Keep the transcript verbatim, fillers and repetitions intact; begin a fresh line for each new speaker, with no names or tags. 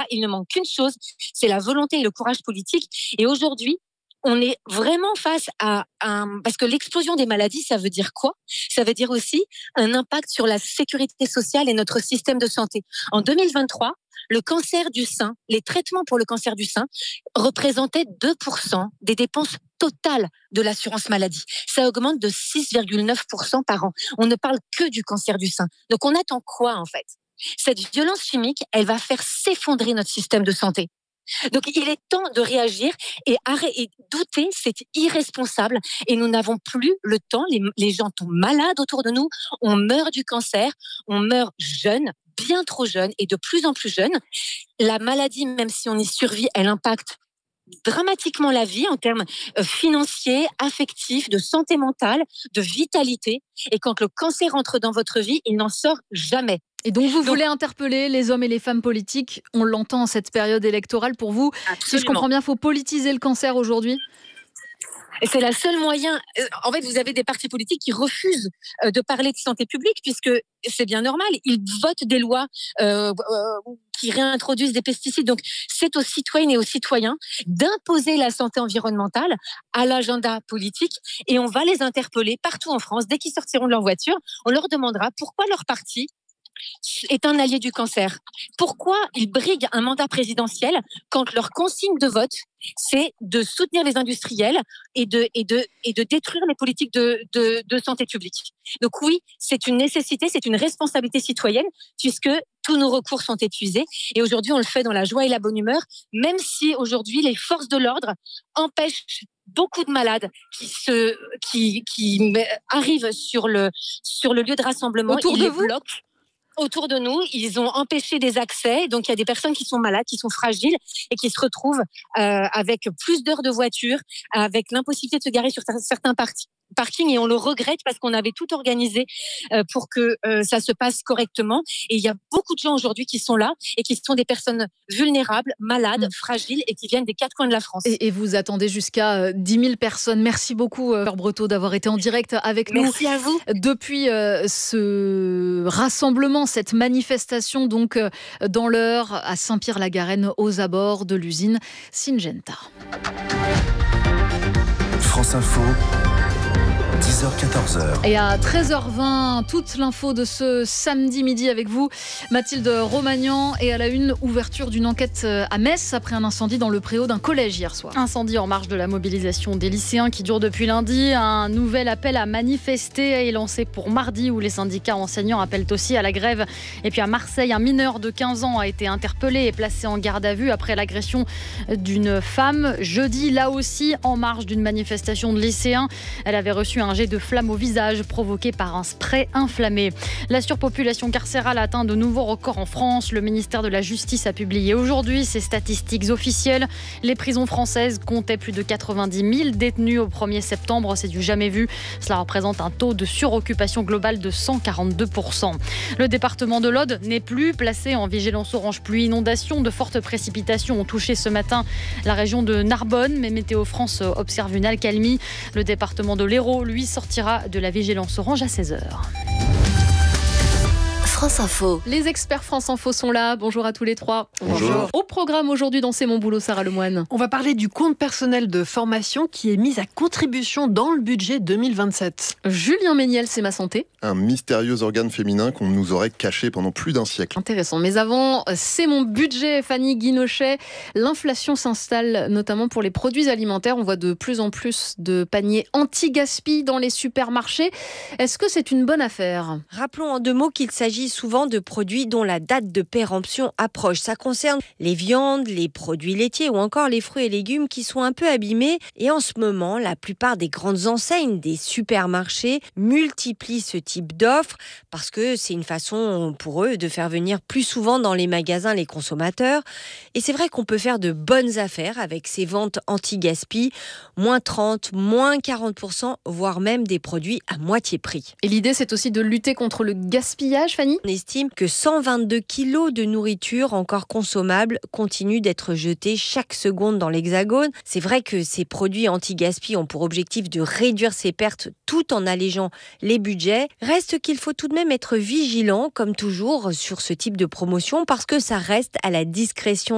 il ne manque qu'une chose, c'est la volonté et le courage politique. Et aujourd'hui, on est vraiment face à un... Parce que l'explosion des maladies, ça veut dire quoi ? Ça veut dire aussi un impact sur la sécurité sociale et notre système de santé. En deux mille vingt-trois, le cancer du sein, les traitements pour le cancer du sein représentaient deux pour cent des dépenses totales de l'assurance maladie. Ça augmente de six virgule neuf pour cent par an. On ne parle que du cancer du sein. Donc on attend quoi en fait ? Cette violence chimique, elle va faire s'effondrer notre système de santé. Donc, il est temps de réagir et, arrêter, et douter, c'est irresponsable et nous n'avons plus le temps. Les, les gens tombent malades autour de nous, on meurt du cancer, on meurt jeune, bien trop jeune et de plus en plus jeune. La maladie, même si on y survit, elle impacte dramatiquement la vie en termes financiers, affectifs, de santé mentale, de vitalité. Et quand le cancer entre dans votre vie, il n'en sort jamais.
Et donc vous donc, voulez interpeller les hommes et les femmes politiques, on l'entend en cette période électorale pour vous. Absolument. Si je comprends bien, il faut politiser le cancer aujourd'hui.
Et c'est le seul moyen. En fait, vous avez des partis politiques qui refusent de parler de santé publique puisque c'est bien normal. Ils votent des lois euh, euh, qui réintroduisent des pesticides. Donc, c'est aux citoyennes et aux citoyens d'imposer la santé environnementale à l'agenda politique et on va les interpeller partout en France. Dès qu'ils sortiront de leur voiture, on leur demandera pourquoi leur parti est un allié du cancer. Pourquoi ils briguent un mandat présidentiel quand leur consigne de vote, c'est de soutenir les industriels et de, et de, et de détruire les politiques de, de, de santé publique. Donc oui, c'est une nécessité, c'est une responsabilité citoyenne puisque tous nos recours sont épuisés et aujourd'hui on le fait dans la joie et la bonne humeur, même si aujourd'hui les forces de l'ordre empêchent beaucoup de malades qui se qui qui arrivent sur le sur le lieu de rassemblement.
Autour
ils
de
les
vous
bloquent. Autour de nous, ils ont empêché des accès. Donc, il y a des personnes qui sont malades, qui sont fragiles et qui se retrouvent euh, avec plus d'heures de voiture, avec l'impossibilité de se garer sur certains parties. Parking et on le regrette parce qu'on avait tout organisé euh, pour que euh, ça se passe correctement et il y a beaucoup de gens aujourd'hui qui sont là et qui sont des personnes vulnérables, malades, mmh. fragiles et qui viennent des quatre coins de la France.
Et, et vous attendez jusqu'à dix mille personnes. Merci beaucoup Fleur Breteau d'avoir été en direct avec nous.
Merci à vous.
Depuis euh, ce rassemblement, cette manifestation donc euh, dans l'Eure à Saint-Pierre-la-Garenne aux abords de l'usine Syngenta.
France Info. dix heures quatorze heures.
Et à treize heures vingt, toute l'info de ce samedi midi avec vous, Mathilde Romagnan. Et à la une, ouverture d'une enquête à Metz après un incendie dans le préau d'un collège hier soir.
Incendie en marge de la mobilisation des lycéens qui dure depuis lundi. Un nouvel appel à manifester est lancé pour mardi où les syndicats enseignants appellent aussi à la grève. Et puis à Marseille, un mineur de quinze ans a été interpellé et placé en garde à vue après l'agression d'une femme. Jeudi, là aussi, en marge d'une manifestation de lycéens, elle avait reçu un jet de flamme au visage provoqué par un spray inflammé. La surpopulation carcérale atteint de nouveaux records en France. Le ministère de la Justice a publié aujourd'hui ses statistiques officielles. Les prisons françaises comptaient plus de quatre-vingt-dix mille détenus au premier septembre. C'est du jamais vu. Cela représente un taux de suroccupation globale de cent quarante-deux pour cent. Le département de l'Aude n'est plus placé en vigilance orange pluie inondation. De fortes précipitations ont touché ce matin la région de Narbonne, mais Météo France observe une accalmie. Le département de l'Hérault, lui, sortira de la vigilance orange à seize heures.
France Info.
Les experts France Info sont là. Bonjour à tous les trois.
Bonjour.
Au programme aujourd'hui dans C'est mon boulot, Sarah Lemoine.
On va parler du compte personnel de formation qui est mis à contribution dans le budget deux mille vingt-sept.
Julien Méniel, c'est ma santé.
Un mystérieux organe féminin qu'on nous aurait caché pendant plus d'un siècle.
Intéressant. Mais avant, c'est mon budget, Fanny Guinochet. L'inflation s'installe notamment pour les produits alimentaires. On voit de plus en plus de paniers anti-gaspi dans les supermarchés. Est-ce que c'est une bonne affaire ?
Rappelons en deux mots qu'il s'agit souvent de produits dont la date de péremption approche. Ça concerne les viandes, les produits laitiers ou encore les fruits et légumes qui sont un peu abîmés. Et en ce moment, la plupart des grandes enseignes des supermarchés multiplient ce type d'offres parce que c'est une façon pour eux de faire venir plus souvent dans les magasins les consommateurs. Et c'est vrai qu'on peut faire de bonnes affaires avec ces ventes anti-gaspi, moins trente, moins quarante pour cent, voire même des produits à moitié prix.
Et l'idée, c'est aussi de lutter contre le gaspillage, Fanny ?
On estime que cent vingt-deux kilos de nourriture encore consommable continuent d'être jetés chaque seconde dans l'Hexagone. C'est vrai que ces produits anti-gaspi ont pour objectif de réduire ces pertes tout en allégeant les budgets. Reste qu'il faut tout de même être vigilant, comme toujours, sur ce type de promotion parce que ça reste à la discrétion